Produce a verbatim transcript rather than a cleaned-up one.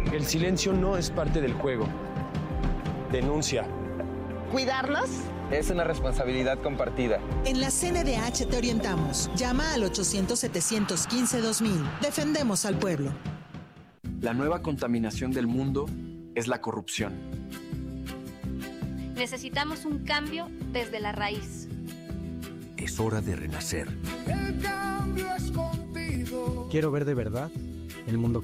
El silencio no es parte del juego. Denuncia. ¿Cuidarlos? Es una responsabilidad compartida. En la C N D H te orientamos. Llama al ochocientos, setecientos quince, dos mil. Defendemos al pueblo. La nueva contaminación del mundo es la corrupción. Necesitamos un cambio desde la raíz. Es hora de renacer. El cambio es contigo. Quiero ver de verdad el mundo